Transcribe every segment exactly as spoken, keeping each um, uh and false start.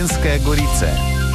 Slovenske Gorice.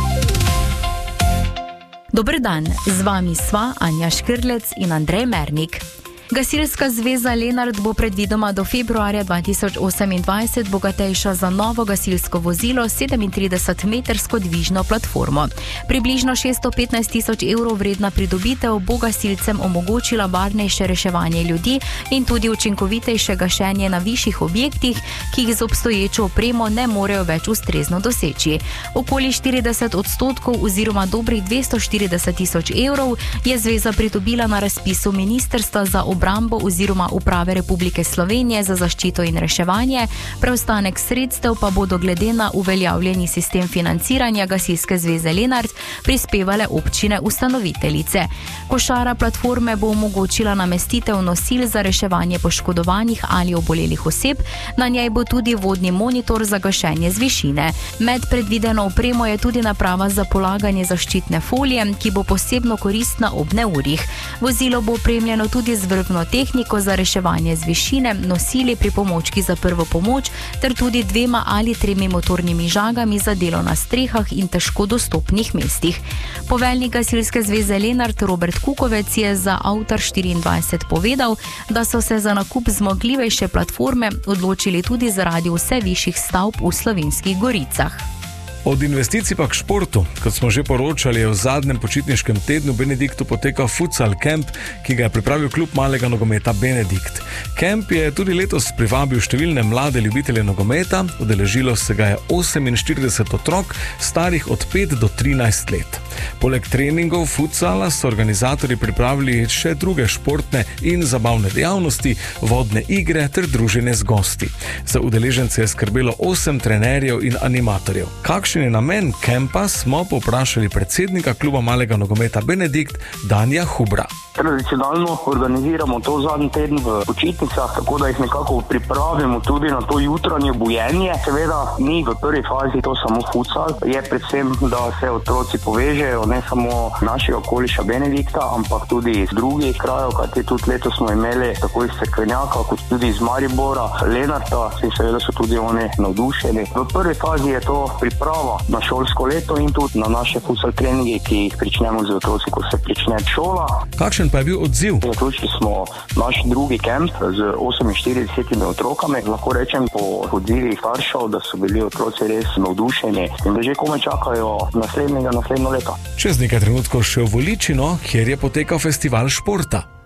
Dober dan, z vami sva Anja Škrlec in Andrej Mernik. Gasilska zveza Lenart bo predvidoma do februarja dva tisoč osemindvajset bogatejša za novo gasilsko vozilo s sedemintridesetmetrsko dvižno platformo. Približno šeststo petnajst tisoč evrov vredna pridobitev bo gasilcem omogočila varnejše reševanje ljudi in tudi učinkovitejše gašenje na višjih objektih, ki jih z obstoječo opremo ne morejo več ustrezno doseči. Okoli štirideset odstotkov oziroma dobrih dvesto štirideset tisoč evrov je zveza pridobila na razpisu Ministrstva za obrambo oziroma Uprave Republike Slovenije za zaščito in reševanje, preostanek sredstev pa bodo glede na uveljavljeni sistem financiranja Gasilske zveze Lenart prispevale občine ustanoviteljice. Košara platforme bo omogočila namestitev nosil za reševanje poškodovanih ali obolelih oseb, na njej bo tudi vodni monitor za gašenje z višine. Med predvideno opremo je tudi naprava za polaganje zaščitne folije, ki bo posebno koristna ob neurjih. Vozilo bo opremljeno tudi z vrvno tehniko za reševanje z višine, nosili pri pomočki za prvo pomoč ter tudi dvema ali tremi motornimi žagami za delo na strehah in težko dostopnih mestih. Poveljnik Gasilske zveze Lenart Robert Kukovec je za Avtar štiriindvajset povedal, da so se za nakup zmogljivejše platforme odločili tudi zaradi vse višjih stavb v Slovenskih Goricah. Od investicij pa k športu. Kot smo že poročali, je v zadnjem počitniškem tednu Benediktu potekal futsal camp, ki ga je pripravil klub malega nogometa Benedikt. Camp je tudi letos privabil številne mlade ljubitelje nogometa, udeležilo se ga je oseminštirideset otrok, starih od pet do trinajst let. Poleg treningov futsala so organizatorji pripravili še druge športne in zabavne dejavnosti, vodne igre ter druženje z gosti. Za udeležence je skrbelo osem trenerjev in animatorjev. Kakšen je namen campa, smo povprašali predsednika kluba malega nogometa Benedikt Danija Hubra. Tradicionalno organiziramo to zadnji teden v počitnicah, tako da jih nekako pripravimo tudi na to jutranje bujenje. Seveda ni v prvi fazi to samo futsal, je predvsem, da se otroci povežejo, ne samo našega okoliša Benedikta, ampak tudi iz drugih krajev, kajti tudi letos smo imeli tako iz Cerkvenjaka, kot tudi iz Maribora, Lenarta, in seveda so tudi oni navdušeni. V prvi fazi je to priprava na šolsko leto in tudi na naše futsal treninge, ki jih pričnemo z otroci, ko se prične šola. Kakšen pa je bil odziv? Zaključili smo naš drugi kemp z oseminštiridesetimi otrokami. Lahko rečem po odzivih staršev, da so bili otroci res navdušeni in da že komaj čakajo naslednjega naslednjo leto. Čez nekaj trenutkov še v Voličino, kjer je potekal festival športa.